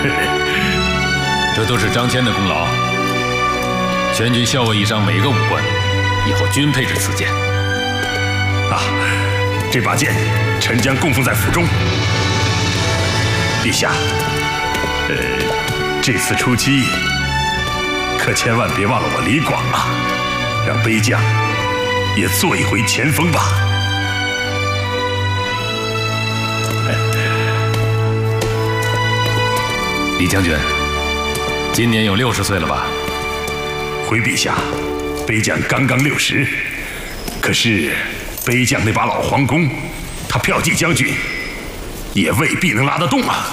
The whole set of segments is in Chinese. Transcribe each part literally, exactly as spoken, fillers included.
这都是张骞的功劳。全军校尉以上每个武官，以后均配置此剑。 啊，这把剑，臣将供奉在府中。陛下，呃，这次出击，可千万别忘了我李广啊，让卑将也做一回前锋吧。 李将军，今年有六十岁了吧？ 回陛下，卑将刚刚六十，可是卑将那把老黄弓，他骠骑将军也未必能拉得动啊。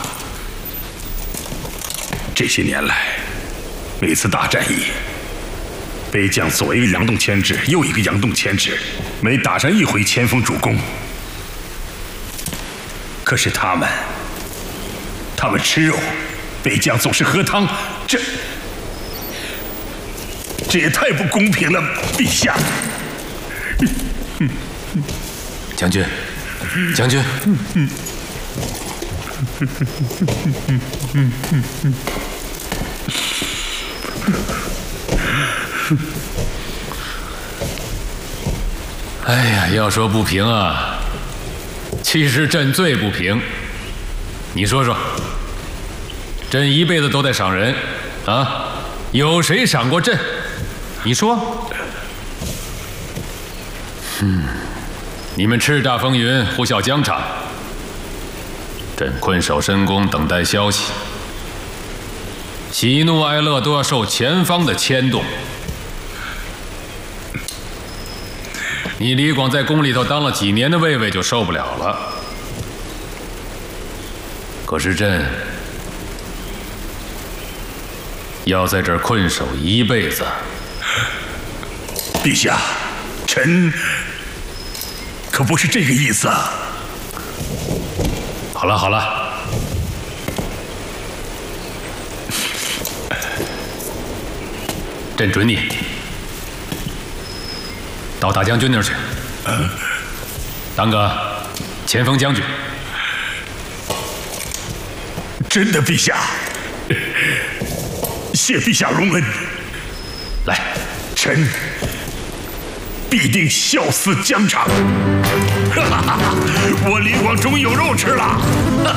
这些年来，每次大战役，卑将左一个佯动牵制，右一个佯动牵制，每打上一回前锋主攻。可是他们，他们吃肉，卑将总是喝汤，这这也太不公平了，陛下。 将军，将军。哎呀，要说不平啊，其实朕最不平。你说说，朕一辈子都在赏人，啊，有谁赏过朕？你说？嗯，你们叱咤风云，呼啸疆场，朕困守深宫等待消息，喜怒哀乐都要受前方的牵动。你李广在宫里头当了几年的卫尉就受不了了，可是朕要在这儿困守一辈子。 陛下，臣可不是这个意思啊。 好了好了，朕准你到大将军那儿去，当个前锋将军。 真的，陛下，谢陛下隆恩。 来， 臣必定效死疆场。我李广终于有肉吃了。